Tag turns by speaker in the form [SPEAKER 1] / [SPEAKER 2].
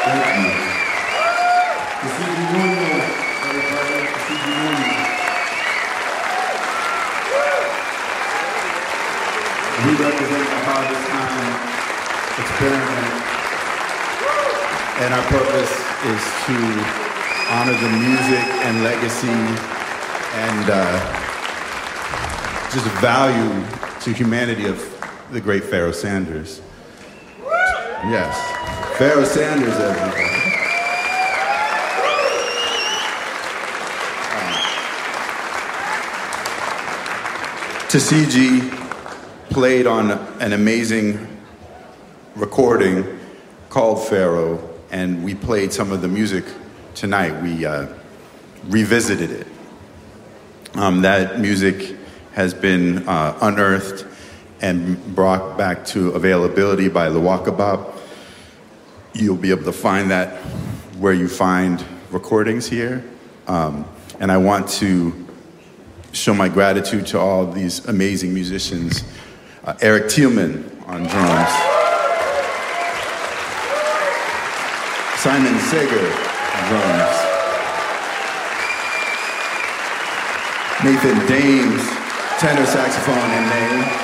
[SPEAKER 1] Thank you. Testimonio, everybody. Testimonio. We represent the Harvest Time experiment, and our purpose is to honor the music and legacy and just value to humanity of the great Pharoah Sanders. Yes, Pharoah Sanders, everybody. Tuskegee played on an amazing recording called Pharoah, and we played some of the music tonight. We revisited it. That music has been unearthed and brought back to availability by the Walkabout. You'll be able to find that where you find recordings here. And I want to show my gratitude to all these amazing musicians. Eric Thielman on drums. Simon Sager on drums. Nathan Dames, tenor saxophone and name.